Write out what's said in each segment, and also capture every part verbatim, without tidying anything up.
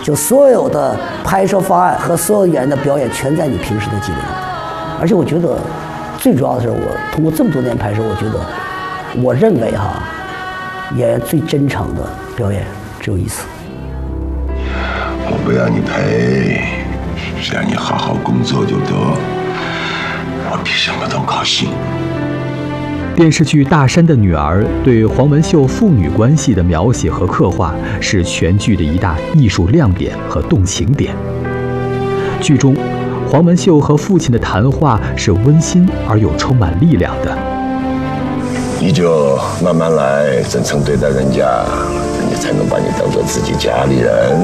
就所有的拍摄方案和所有演员的表演全在你平时的积累中。而且我觉得最主要的是，我通过这么多年拍摄，我觉得我认为哈，演员最真诚的表演只有一次。 我不要你赔，只要你好好工作就得，我比什么都高兴。 电视剧《大山的女儿》对黄文秀父女关系的描写和刻画是全剧的一大艺术亮点和动情点。剧中，黄文秀和父亲的谈话是温馨而又充满力量的。 你就慢慢来，真诚对待人家，人家才能把你当做自己家里人。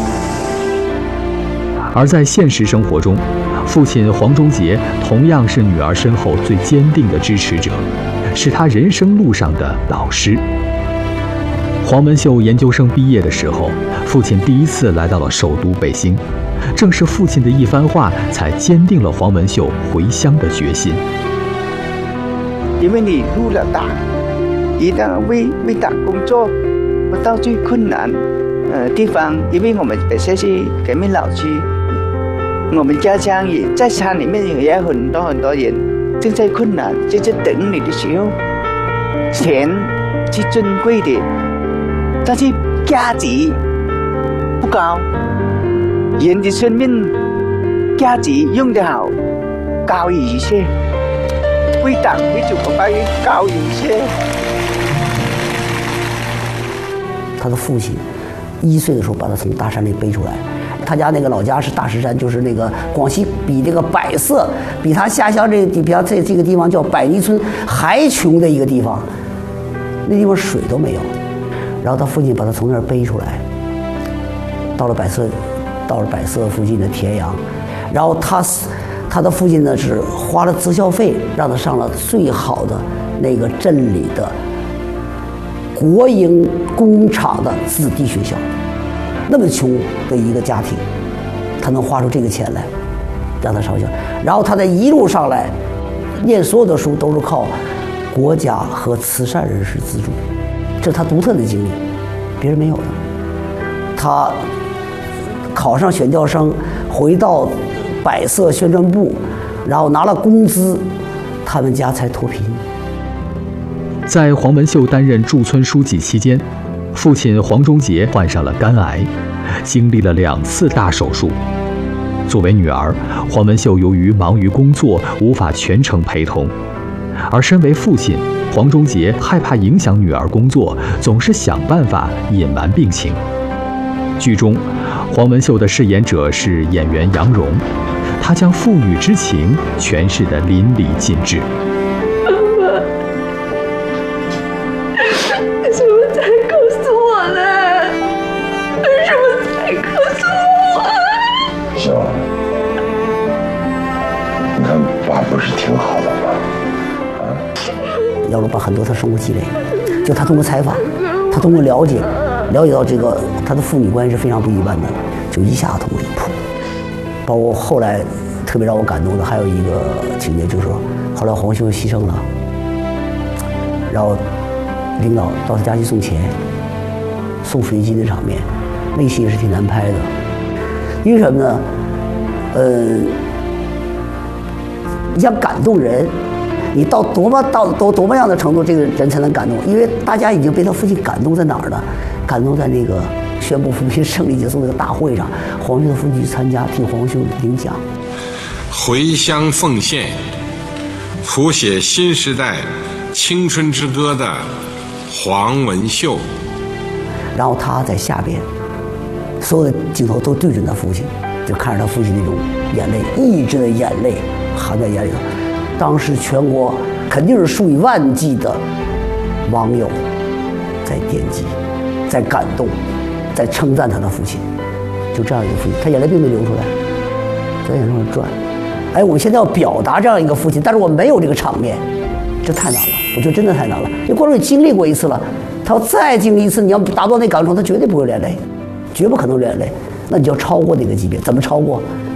而在现实生活中，父亲黄忠杰同样是女儿身后最坚定的支持者，是她人生路上的老师。黄文秀研究生毕业的时候，父亲第一次来到了首都北京，正是父亲的一番话，才坚定了黄文秀回乡的决心。 因为你入了党，一旦为为党工作，不到最困难呃地方，因为我们本身是革命老区。我们家乡也在山里面，也有很多很多人正在困难，正在等你的时候，钱是珍贵的，但是价值不高。人的生命价值用得好，高于一切；为党为祖国发挥高于一切。 他的父亲一岁的时候把他从大山里背出来。他家那个老家是大石山，就是那个广西比这个百色，比他下乡这个地，比他这这个地方叫百泥村还穷的一个地方，那地方水都没有。然后他父亲把他从那儿背出来，到了百色，到了百色附近的田阳，然后他他的父亲呢是花了自校费让他上了最好的那个镇里的国营工厂的子弟学校。那么穷的一个家庭，他能花出这个钱来让他上学，然后他在一路上来念所有的书都是靠国家和慈善人士资助，这是他独特的经历，别人没有的。他考上选调生，回到百色宣传部，然后拿了工资，他们家才脱贫。 在黄文秀担任驻村书记期间，父亲黄忠杰患上了肝癌，经历了两次大手术。作为女儿，黄文秀由于忙于工作，无法全程陪同；而身为父亲，黄忠杰害怕影响女儿工作，总是想办法隐瞒病情。剧中，黄文秀的饰演者是演员杨蓉，她将父女之情诠释得淋漓尽致。 不是挺好的吗？啊！ 杨蓉把很多他生活积累，就他通过采访，他通过了解，了解到这个他的父女关系是非常不一般的，就一下通过一扑。包括后来特别让我感动的还有一个情节，就是说后来黄文秀牺牲了，然后领导到他家去送钱，送抚恤金的场面，那个戏也是挺难拍的，因为什么呢？呃。你想感动人，你到多么到多多么样的程度，这个人才能感动？因为大家已经被他父亲感动在哪儿了？感动在那个宣布抚恤胜利结束那个大会上，黄文秀的父亲去参加，替黄文秀领奖。 回乡奉献，谱写新时代青春之歌的黄文秀。 然后他在下边，所有的镜头都对准他父亲，就看着他父亲那种眼泪，抑制的眼泪。含在眼里头，当时全国肯定是数以万计的网友在点击，在感动，在称赞他的父亲。就这样一个父亲，他眼泪并没流出来，在眼上转。哎，我们现在要表达这样一个父亲，但是我没有这个场面，这太难了。我觉得真的太难了。因为观众经历过一次了，他要再经历一次，你要达到那感受，他绝对不会流眼泪，绝不可能流眼泪。那你就要超过那个级别，怎么超过？